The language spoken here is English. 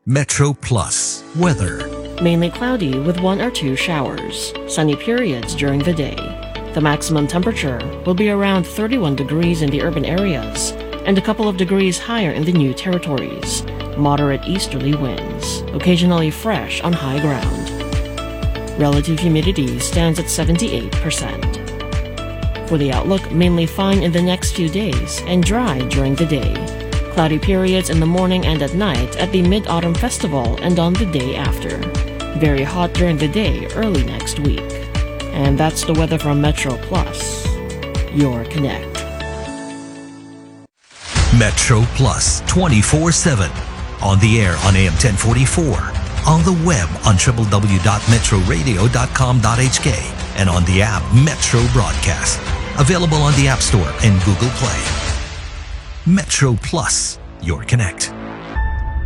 Metro Plus weather. Mainly cloudy with 1 or 2 showers. Sunny periods during the day. The maximum temperature will be around 31 degrees in the urban areas and a couple of degrees higher in the new territories. Moderate easterly winds, occasionally fresh on high ground. Relative humidity stands at 78%. For the outlook, mainly fine in the next few days and dry during the day. Cloudy periods in the morning and at night at the Mid-Autumn Festival and on the day after. Very hot during the day early next week. And that's the weather from Metro Plus, your connect. Metro Plus 24/7. On the air on AM 1044. On the web on www.metroradio.com.hk. And on the app Metro Broadcast. Available on the App Store and Google Play. Metro Plus, your connect.